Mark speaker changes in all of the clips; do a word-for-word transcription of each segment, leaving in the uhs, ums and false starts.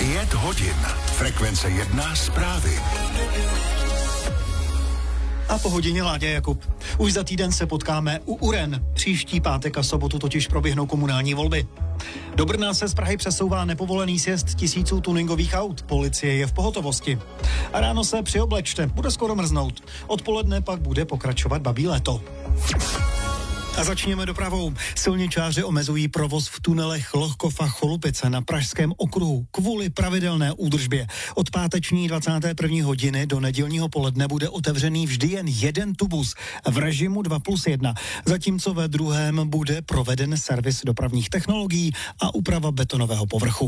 Speaker 1: Pět hodin. Frekvence jedna zprávy.
Speaker 2: A po hodině Láďa Jakub. Už za týden se potkáme u Uren. Příští pátek a sobotu totiž proběhnou komunální volby. Do Brna se z Prahy přesouvá nepovolený sjezd tisíců tuningových aut. Policie je v pohotovosti. A ráno se přioblečte, bude skoro mrznout. Odpoledne pak bude pokračovat babí léto. A začněme dopravou. Silničáři omezují provoz v tunelech Lohkov a Cholupice na Pražském okruhu kvůli pravidelné údržbě. Od páteční dvacáté první hodiny do nedělního poledne bude otevřený vždy jen jeden tubus v režimu dva plus jedna, zatímco ve druhém bude proveden servis dopravních technologií a úprava betonového povrchu.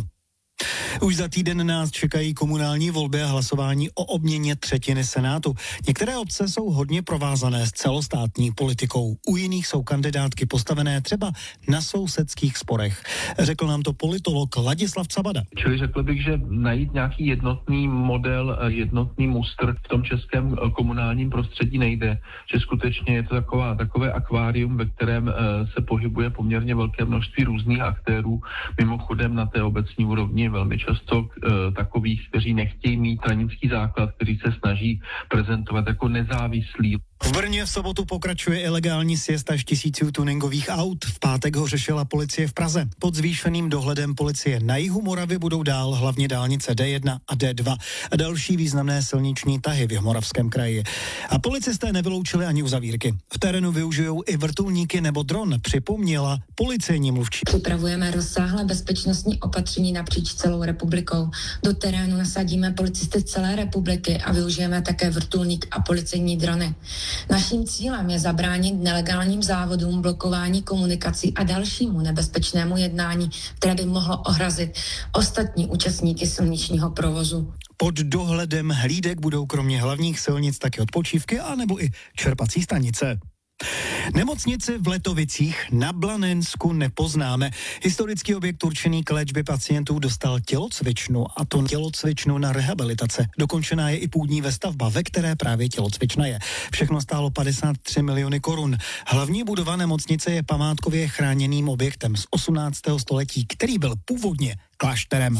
Speaker 2: Už za týden nás čekají komunální volby a hlasování o obměně třetiny Senátu. Některé obce jsou hodně provázané s celostátní politikou. U jiných jsou kandidátky postavené třeba na sousedských sporech. Řekl nám to politolog Ladislav Cabada.
Speaker 3: Čili řekl bych, že najít nějaký jednotný model, jednotný mustr v tom českém komunálním prostředí nejde. Že skutečně je to taková, takové akvárium, ve kterém se pohybuje poměrně velké množství různých aktérů. Mimochodem na té obecní úrovni velmi často e, takových, kteří nechtějí mít stranický základ, kteří se snaží prezentovat jako nezávislý.
Speaker 2: V Brně v sobotu pokračuje ilegální sjezd až tisíců tuningových aut. V pátek ho řešila policie v Praze. Pod zvýšeným dohledem policie na jihu Moravy budou dál hlavně dálnice D jedna a D dva a další významné silniční tahy v Jihomoravském kraji. A policisté nevyloučili ani uzavírky. V terénu využijou i vrtulníky nebo dron, připomněla policejní mluvčí.
Speaker 4: Připravujeme rozsáhlé bezpečnostní opatření napříč celou republikou. Do terénu nasadíme policisty celé republiky a využijeme také vrtulník a policejní drony. Naším cílem je zabránit nelegálním závodům, blokování komunikací a dalšímu nebezpečnému jednání, které by mohlo ohrazit ostatní účastníky silničního provozu.
Speaker 2: Pod dohledem hlídek budou kromě hlavních silnic taky odpočívky a nebo i čerpací stanice. Nemocnici v Letovicích na Blanensku nepoznáme. Historický objekt určený k léčbě pacientů dostal tělocvičnu, a to tělocvičnu na rehabilitace. Dokončená je i půdní vestavba, ve které právě tělocvična je. Všechno stálo padesát tři miliony korun. Hlavní budova nemocnice je památkově chráněným objektem z osmnáctého století, který byl původně klášterem.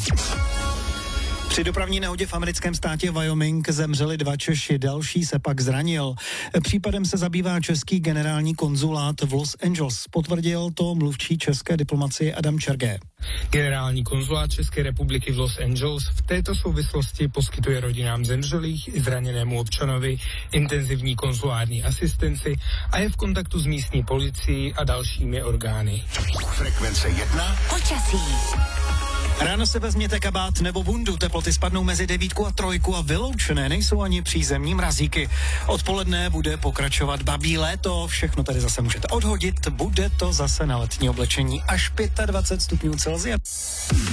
Speaker 2: Při dopravní nehodě v americkém státě Wyoming zemřeli dva Češi, další se pak zranil. Případem se zabývá český generální konzulát v Los Angeles. Potvrdil to mluvčí české diplomacie Adam Čergé.
Speaker 5: Generální konzulát České republiky v Los Angeles v této souvislosti poskytuje rodinám zemřelých i zraněnému občanovi intenzivní konzulární asistenci a je v kontaktu s místní policií a dalšími orgány.
Speaker 1: Frekvence jedna.
Speaker 2: Počasí. Ráno se vezměte kabát nebo bundu, teploty spadnou mezi devítku a trojku a vyloučené nejsou ani přízemní mrazíky. Odpoledne bude pokračovat babí léto, všechno tady zase můžete odhodit, bude to zase na letní oblečení až dvacet pět stupňů Celsia.